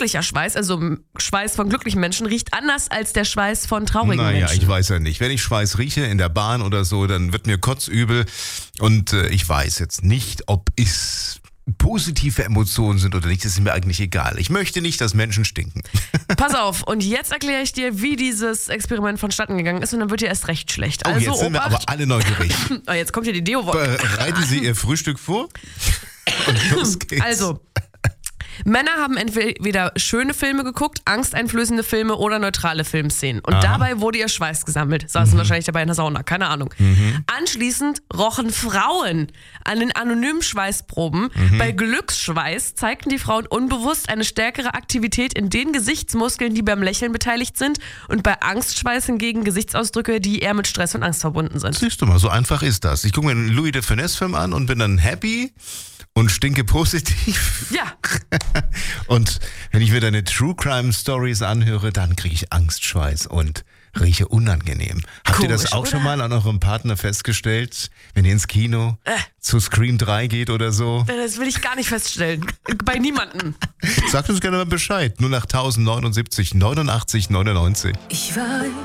glücklicher Schweiß, also Schweiß von glücklichen Menschen, riecht anders als der Schweiß von traurigen Naja, Menschen. ich weiß ja nicht. Wenn ich Schweiß rieche in der Bahn oder so, dann wird mir kotzübel. Und ich weiß jetzt nicht, ob es positive Emotionen sind oder nicht. Das ist mir eigentlich egal. Ich möchte nicht, dass Menschen stinken. Pass auf, und jetzt erkläre ich dir, wie dieses Experiment vonstatten gegangen ist und dann wird dir erst recht schlecht. Oh, Also jetzt sind wir aber alle neugierig. jetzt kommt hier die Deo-Wolke. Bereiten Sie Ihr Frühstück vor? Und los geht's. Also, Männer haben entweder schöne Filme geguckt, angsteinflößende Filme oder neutrale Filmszenen. Und dabei wurde ihr Schweiß gesammelt. Saßen wahrscheinlich dabei in der Sauna, keine Ahnung. Anschließend rochen Frauen an den anonymen Schweißproben. Bei Glücksschweiß zeigten die Frauen unbewusst eine stärkere Aktivität in den Gesichtsmuskeln, die beim Lächeln beteiligt sind. Und bei Angstschweiß hingegen Gesichtsausdrücke, die eher mit Stress und Angst verbunden sind. Siehst du mal, so einfach ist das. Ich gucke mir einen Louis de Funès-Film an und bin dann happy und stinke positiv. Ja. Und wenn ich mir deine True Crime Stories anhöre, dann kriege ich Angstschweiß und rieche unangenehm. Habt ihr das Komisch, auch oder? schon mal an eurem Partner festgestellt, wenn ihr ins Kino zu Scream 3 geht oder so? Das will ich gar nicht feststellen. Bei niemandem. Sagt uns gerne mal Bescheid. Nur nach 1079 89 99. Ich war